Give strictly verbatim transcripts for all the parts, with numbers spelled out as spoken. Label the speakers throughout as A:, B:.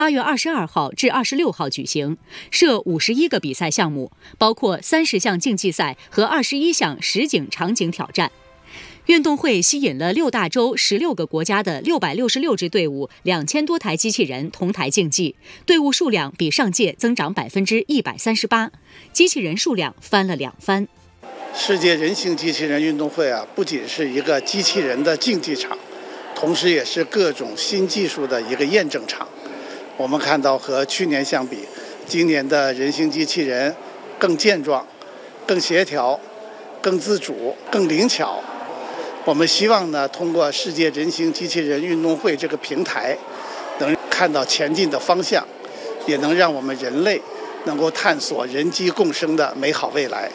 A: 八月二十二号至二十六号举行，设五十一个比赛项目，包括三十项竞技赛和二十一项实景场景挑战。运动会吸引了六大洲十六个国家的六百六十六支队伍，两千多台机器人同台竞技，队伍数量比上届增长百分之一百三十八，机器人数量翻了两番。
B: 世界人形机器人运动会啊，不仅是一个机器人的竞技场，同时也是各种新技术的一个验证场。我们看到和去年相比，今年的人形机器人更健壮、更协调、更自主、更灵巧。我们希望呢，通过世界人形机器人运动会这个平台，能看到前进的方向，也能让我们人类能够探索人机共生的美好未来。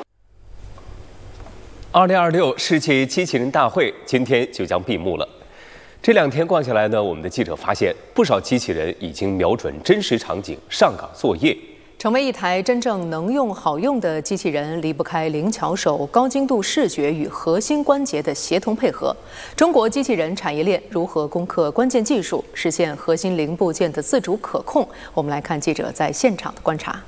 C: 二零二六世界机器人大会今天就将闭幕了。这两天逛下来呢，我们的记者发现，不少机器人已经瞄准真实场景上岗作业。
D: 成为一台真正能用好用的机器人，离不开灵巧手、高精度视觉与核心关节的协同配合。中国机器人产业链如何攻克关键技术，实现核心零部件的自主可控？我们来看记者在现场的观察。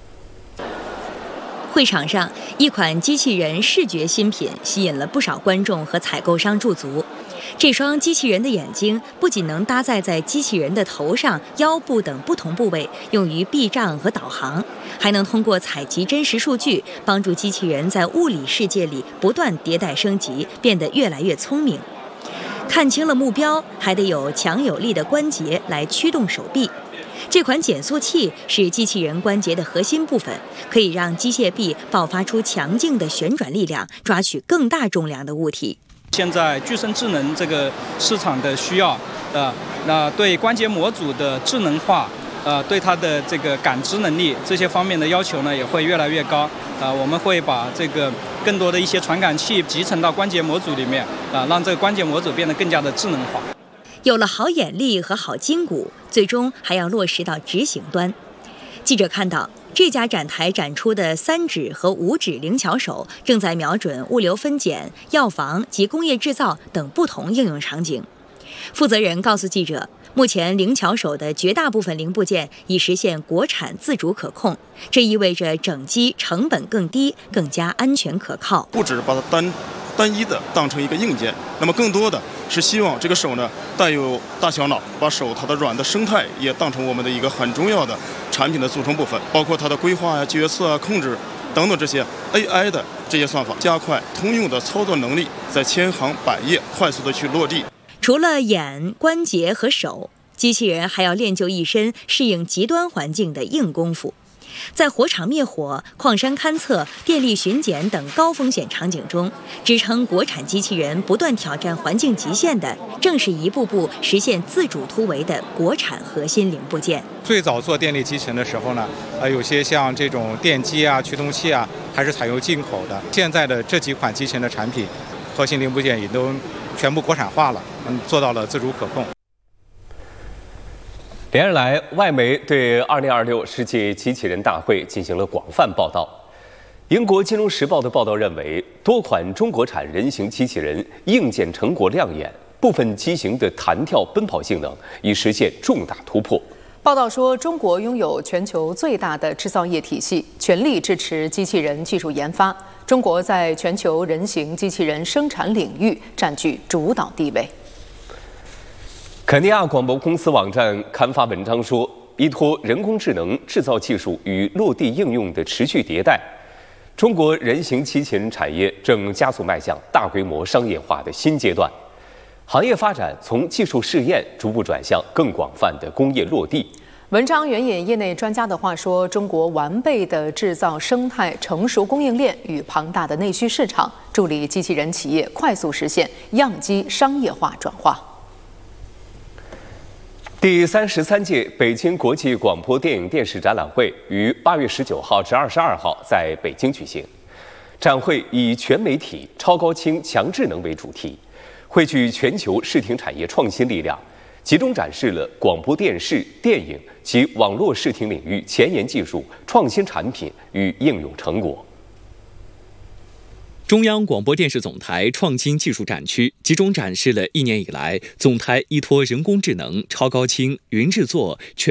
E: 会场上，一款机器人视觉新品吸引了不少观众和采购商驻足。这双机器人的眼睛不仅能搭载在机器人的头上、腰部等不同部位，用于避障和导航，还能通过采集真实数据，帮助机器人在物理世界里不断迭代升级，变得越来越聪明。看清了目标，还得有强有力的关节来驱动手臂。这款减速器是机器人关节的核心部分，可以让机械臂爆发出强劲的旋转力量，抓取更大重量的物体。
F: 现在具身智能这个市场的需要，呃，那对关节模组的智能化，呃，对它的这个感知能力这些方面的要求呢，也会越来越高。呃，我们会把这个更多的一些传感器集成到关节模组里面，啊、呃，让这个关节模组变得更加的智能化。
E: 有了好眼力和好筋骨，最终还要落实到执行端。记者看到，这家展台展出的三指和五指灵巧手正在瞄准物流分拣、药房及工业制造等不同应用场景。负责人告诉记者，目前灵巧手的绝大部分零部件已实现国产自主可控，这意味着整机成本更低，更加安全可靠。
G: 不只是把它单单一的当成一个硬件，那么更多的是希望这个手呢带有大小脑，把手它的软的生态也当成我们的一个很重要的产品的组成部分，包括它的规划呀、决策啊、控制等等这些 A I 的这些算法，加快通用的操作能力，在千行百业快速的去落地。
E: 除了眼、关节和手，机器人还要练就一身适应极端环境的硬功夫。在火场灭火、矿山勘测、电力巡检等高风险场景中，支撑国产机器人不断挑战环境极限的，正是一步步实现自主突围的国产核心零部件。
H: 最早做电力机器人的时候呢，呃，有些像这种电机啊、驱动器啊，还是采用进口的。现在的这几款机器人的产品，核心零部件也都全部国产化了，嗯，做到了自主可控。
C: 连日来，外媒对二零二六世界机器人大会进行了广泛报道。英国《金融时报》的报道认为，多款中国产人形机器人硬件成果亮眼，部分机型的弹跳奔跑性能已实现重大突破。
D: 报道说，中国拥有全球最大的制造业体系，全力支持机器人技术研发。中国在全球人形机器人生产领域占据主导地位。
C: 肯尼亚广播公司网站刊发文章说，依托人工智能制造技术与落地应用的持续迭代，中国人形机器人产业正加速迈向大规模商业化的新阶段。行业发展从技术试验逐步转向更广泛的工业落地。
D: 文章援引业内专家的话说，中国完备的制造生态、成熟供应链与庞大的内需市场，助力机器人企业快速实现样机商业化转化。
C: 第三十三届北京国际广播电影电视展览会于八月十九号至二十二号在北京举行。展会以全媒体、超高清、强智能为主题，汇聚全球视听产业创新力量，集中展示了广播电视、电影及网络视听领域前沿技术、创新产品与应用成果。
I: 中央广播电视总台创新技术展区集中展示了一年以来总台依托人工智能、超高清、云制作、全